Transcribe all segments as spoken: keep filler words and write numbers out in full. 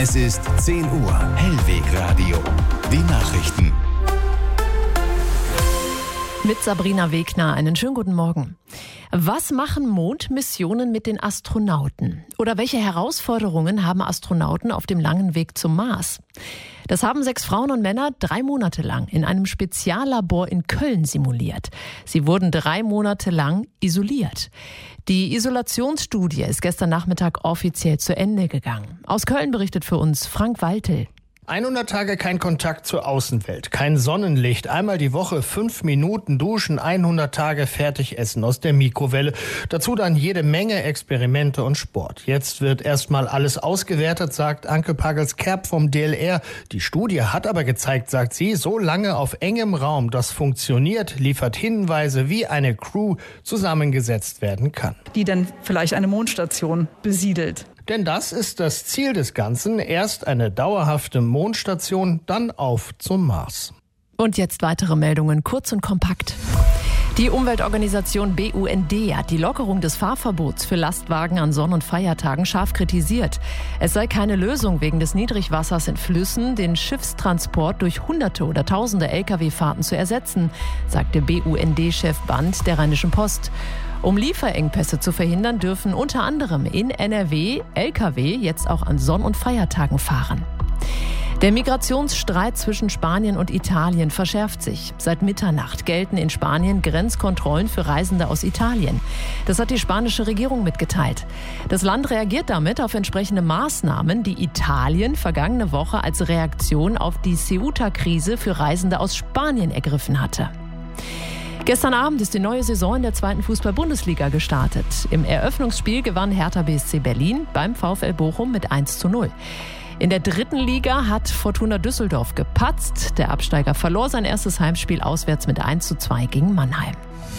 Es ist zehn Uhr. Hellweg Radio. Die Nachrichten. Mit Sabrina Wegner. Einen schönen guten Morgen. Was machen Mondmissionen mit den Astronauten? Oder welche Herausforderungen haben Astronauten auf dem langen Weg zum Mars? Das haben sechs Frauen und Männer drei Monate lang in einem Speziallabor in Köln simuliert. Sie wurden drei Monate lang isoliert. Die Isolationsstudie ist gestern Nachmittag offiziell zu Ende gegangen. Aus Köln berichtet für uns Frank Waltel. hundert Tage kein Kontakt zur Außenwelt, kein Sonnenlicht, einmal die Woche fünf Minuten duschen, hundert Tage fertig essen aus der Mikrowelle. Dazu dann jede Menge Experimente und Sport. Jetzt wird erstmal alles ausgewertet, sagt Anke Pagels-Kerb vom D L R. Die Studie hat aber gezeigt, sagt sie, so lange auf engem Raum das funktioniert, liefert Hinweise, wie eine Crew zusammengesetzt werden kann. Die dann vielleicht eine Mondstation besiedelt. Denn das ist das Ziel des Ganzen. Erst eine dauerhafte Mondstation, dann auf zum Mars. Und jetzt weitere Meldungen, kurz und kompakt. Die Umweltorganisation B U N D hat die Lockerung des Fahrverbots für Lastwagen an Sonn- und Feiertagen scharf kritisiert. Es sei keine Lösung, wegen des Niedrigwassers in Flüssen den Schiffstransport durch Hunderte oder Tausende L K W-Fahrten zu ersetzen, sagte B U N D-Chef Band der Rheinischen Post. Um Lieferengpässe zu verhindern, dürfen unter anderem in N R W L K W jetzt auch an Sonn- und Feiertagen fahren. Der Migrationsstreit zwischen Spanien und Italien verschärft sich. Seit Mitternacht gelten in Spanien Grenzkontrollen für Reisende aus Italien. Das hat die spanische Regierung mitgeteilt. Das Land reagiert damit auf entsprechende Maßnahmen, die Italien vergangene Woche als Reaktion auf die Ceuta-Krise für Reisende aus Spanien ergriffen hatte. Gestern Abend ist die neue Saison in der zweiten Fußball-Bundesliga gestartet. Im Eröffnungsspiel gewann Hertha B S C Berlin beim VfL Bochum mit eins zu null. In der dritten Liga hat Fortuna Düsseldorf gepatzt. Der Absteiger verlor sein erstes Heimspiel auswärts mit eins zu zwei gegen Mannheim.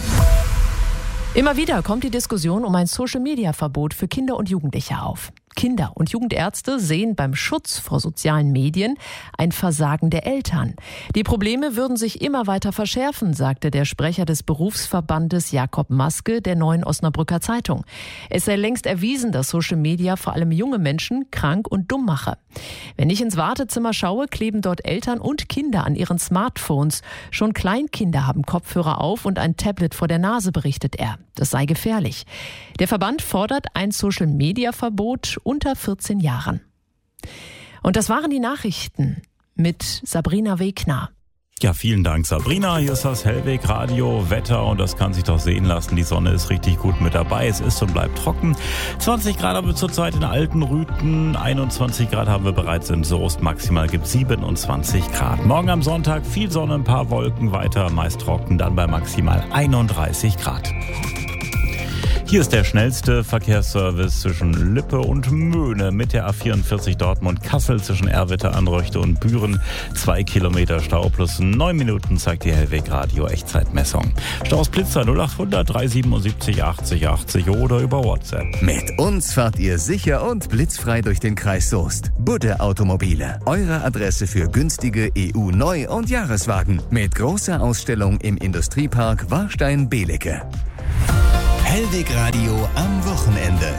Immer wieder kommt die Diskussion um ein Social-Media-Verbot für Kinder und Jugendliche auf. Kinder- und Jugendärzte sehen beim Schutz vor sozialen Medien ein Versagen der Eltern. Die Probleme würden sich immer weiter verschärfen, sagte der Sprecher des Berufsverbandes Jakob Maske der Neuen Osnabrücker Zeitung. Es sei längst erwiesen, dass Social Media vor allem junge Menschen krank und dumm mache. Wenn ich ins Wartezimmer schaue, kleben dort Eltern und Kinder an ihren Smartphones. Schon Kleinkinder haben Kopfhörer auf und ein Tablet vor der Nase, berichtet er. Das sei gefährlich. Der Verband fordert ein Social-Media-Verbot unter vierzehn Jahren. Und das waren die Nachrichten mit Sabrina Wegner. Ja, vielen Dank, Sabrina. Hier ist das Hellweg Radio Wetter und das kann sich doch sehen lassen. Die Sonne ist richtig gut mit dabei. Es ist und bleibt trocken. zwanzig Grad haben wir zurzeit in Altenrüthen. einundzwanzig Grad haben wir bereits in Soest. Maximal gibt es siebenundzwanzig Grad. Morgen am Sonntag viel Sonne, ein paar Wolken, weiter meist trocken, dann bei maximal einunddreißig Grad. Hier ist der schnellste Verkehrsservice zwischen Lippe und Möhne mit der A vierundvierzig Dortmund-Kassel zwischen Erwitte, Anröchte und Büren. Zwei Kilometer Stau plus neun Minuten zeigt die Hellweg Radio Echtzeitmessung. Staus Blitzer null achthundert dreihundertsiebenundsiebzig achtzig achtzig oder über WhatsApp. Mit uns fahrt ihr sicher und blitzfrei durch den Kreis Soest. Budde Automobile, eure Adresse für günstige E U-Neu- und Jahreswagen mit großer Ausstellung im Industriepark Warstein-Belecke. Hellweg Radio am Wochenende.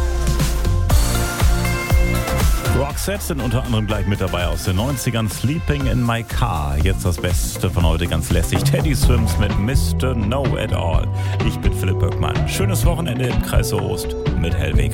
Roxette sind unter anderem gleich mit dabei aus den neunzigern. Sleeping in my car. Jetzt das Beste von heute ganz lässig. Teddy Swims mit Mister Know It All. Ich bin Philipp Böckmann. Schönes Wochenende im Kreis Soest mit Hellweg.